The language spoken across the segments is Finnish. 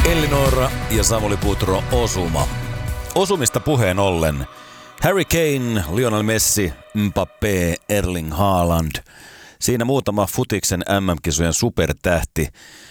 Elinora ja Samuli Putro osuma. Osumista puheen ollen. Harry Kane, Lionel Messi, Mbappé, Erling Haaland. Siinä muutama futiksen MM-kisojen supertähti,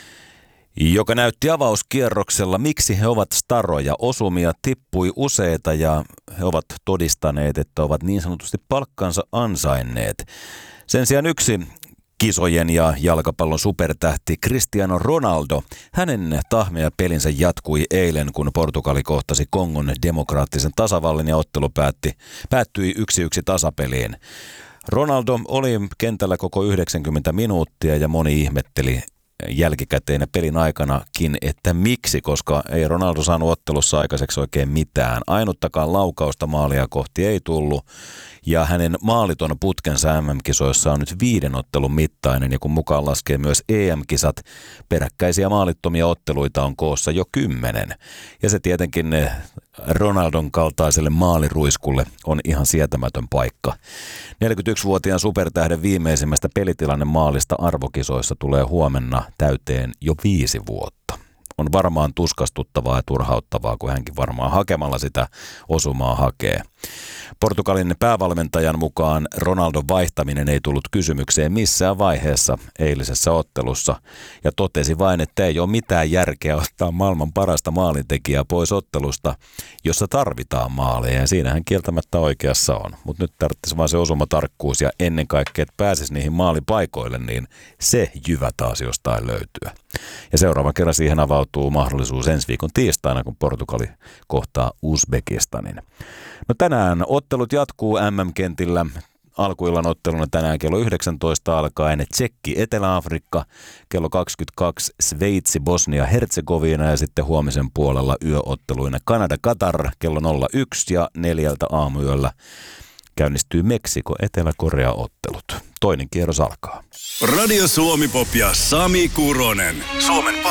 joka näytti avauskierroksella, miksi he ovat staroja. Osumia tippui useita ja he ovat todistaneet, että ovat niin sanotusti palkkansa ansainneet. Sen sijaan yksi kisojen ja jalkapallon supertähti Cristiano Ronaldo, hänen tahmea pelinsä jatkui eilen, kun Portugali kohtasi Kongon demokraattisen tasavallin ja ottelu päättyi 1-1 tasapeliin. Ronaldo oli kentällä koko 90 minuuttia ja moni ihmetteli jälkikäteen ja pelin aikanakin, että miksi, koska ei Ronaldo saanut ottelussa aikaiseksi oikein mitään. Ainuttakaan laukausta maalia kohti ei tullut ja hänen maaliton putkensa MM-kisoissa on nyt 5 ottelun mittainen ja kun mukaan laskee myös EM-kisat, peräkkäisiä maalittomia otteluita on koossa jo 10. Ja se tietenkin Ronaldon kaltaiselle maaliruiskulle on ihan sietämätön paikka. 41-vuotiaan supertähden viimeisimmästä pelitilanne maalista arvokisoissa tulee huomenna täyteen jo 5 vuotta. On varmaan tuskastuttavaa ja turhauttavaa, kun hänkin varmaan hakemalla sitä osumaa hakee. Portugalin päävalmentajan mukaan Ronaldon vaihtaminen ei tullut kysymykseen missään vaiheessa eilisessä ottelussa ja totesi vain, että ei ole mitään järkeä ottaa maailman parasta maalintekijää pois ottelusta, jossa tarvitaan maaleja ja siinä hän kieltämättä oikeassa on. Mutta nyt tarvitsisi vain se osumatarkkuus ja ennen kaikkea, että pääsisi niihin maalipaikoille, niin se jyvä taas jostain löytyy. Ja seuraavan kerran siihen avautuu mahdollisuus ensi viikon tiistaina, kun Portugali kohtaa Uzbekistanin. No tänään ottelut jatkuu MM-kentillä. Alkuillan otteluna tänään kello 19 alkaen Tsekki, Etelä-Afrikka, kello 22 Sveitsi, Bosnia, Herzegovina ja sitten huomisen puolella yöotteluina Kanada, Katar kello 01 ja 4 aamuyöllä käynnistyy Meksiko, Etelä-Korea ottelut. Toinen kierros alkaa. Radio Suomi Pop ja Sami Kuronen. Suomen